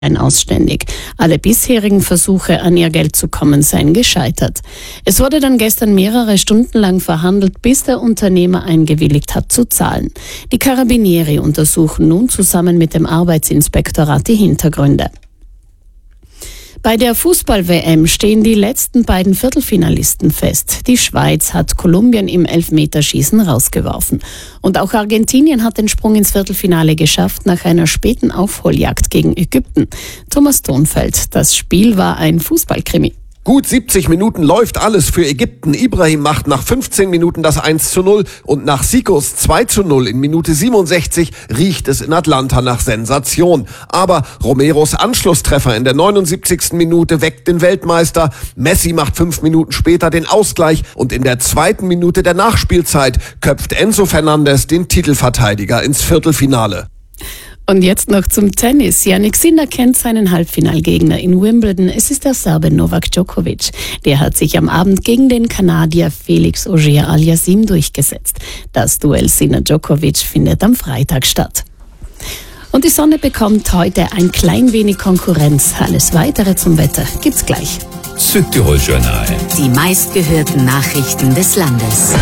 ausständig. Alle bisherigen Versuche, an ihr Geld zu kommen, seien gescheitert. Es wurde dann gestern mehrere Stunden lang verhandelt, bis der Unternehmer eingewilligt hat zu zahlen. Die Carabinieri untersuchen nun zusammen mit dem Arbeitsinspektorat die Hintergründe. Bei der Fußball-WM stehen die letzten beiden Viertelfinalisten fest. Die Schweiz hat Kolumbien im Elfmeterschießen rausgeworfen. Und auch Argentinien hat den Sprung ins Viertelfinale geschafft nach einer späten Aufholjagd gegen Ägypten. Thomas Thonfeld, das Spiel war ein Fußballkrimi. Gut 70 Minuten läuft alles für Ägypten. Ibrahim macht nach 15 Minuten das 1:0 und nach Sikos 2:0 in Minute 67 riecht es in Atlanta nach Sensation. Aber Romeros Anschlusstreffer in der 79. Minute weckt den Weltmeister. Messi macht 5 Minuten später den Ausgleich und in der 2. Minute der Nachspielzeit köpft Enzo Fernandez den Titelverteidiger ins Viertelfinale. Und jetzt noch zum Tennis. Jannik Sinner kennt seinen Halbfinalgegner in Wimbledon. Es ist der Serbe Novak Djokovic. Der hat sich am Abend gegen den Kanadier Felix Auger-Aliassime durchgesetzt. Das Duell Sinner-Djokovic findet am Freitag statt. Und die Sonne bekommt heute ein klein wenig Konkurrenz. Alles Weitere zum Wetter gibt's gleich. Südtirol Journal. Die meistgehörten Nachrichten des Landes.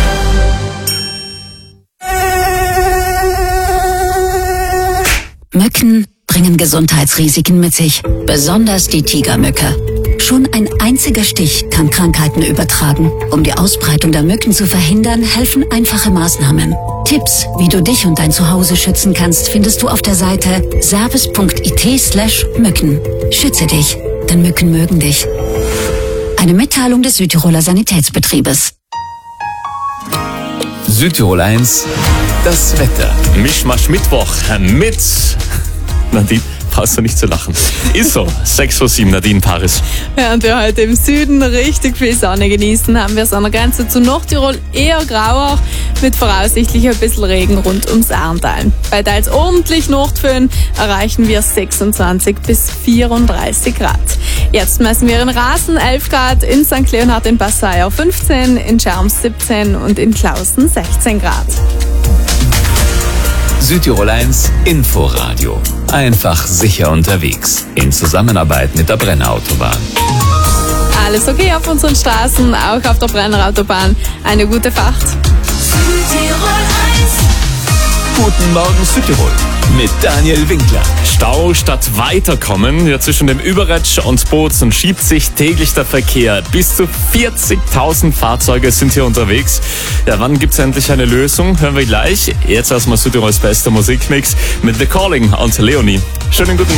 Mücken bringen Gesundheitsrisiken mit sich, besonders die Tigermücke. Schon ein einziger Stich kann Krankheiten übertragen. Um die Ausbreitung der Mücken zu verhindern, helfen einfache Maßnahmen. Tipps, wie du dich und dein Zuhause schützen kannst, findest du auf der Seite service.it/Mücken. Schütze dich, denn Mücken mögen dich. Eine Mitteilung des Südtiroler Sanitätsbetriebes. Südtirol 1, das Wetter. Mischmasch Mittwoch mit Nadine. Brauchst du nicht zu lachen. Ist so. 6:07 Nadine Paris. Während wir heute im Süden richtig viel Sonne genießen, haben wir es an der Grenze zu Nordtirol eher grau auch, mit voraussichtlich ein bisschen Regen rund ums Arntal. Bei teils ordentlich Nordföhn erreichen wir 26 bis 34 Grad. Jetzt messen wir in Rasen 11 Grad, in St. Leonhard in Passau 15, in Scherms 17 und in Clausen 16 Grad. Südtirol 1 Inforadio. Einfach sicher unterwegs. In Zusammenarbeit mit der Brenner-Autobahn. Alles okay auf unseren Straßen, auch auf der Brenner-Autobahn. Eine gute Fahrt. Südtirol 1. Guten Morgen Südtirol mit Daniel Winkler. Stau statt Weiterkommen. Ja, zwischen dem Überretsch und Bozen schiebt sich täglich der Verkehr. Bis zu 40.000 Fahrzeuge sind hier unterwegs. Ja, wann gibt's endlich eine Lösung? Hören wir gleich. Jetzt erstmal Südtirols bester Musikmix mit The Calling und Leonie. Schönen guten Morgen.